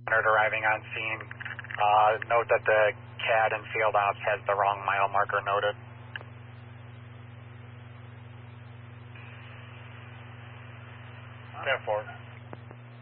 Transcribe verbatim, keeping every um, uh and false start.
arriving on scene. Uh, note that the C A D and field ops has the wrong mile marker noted. ten four.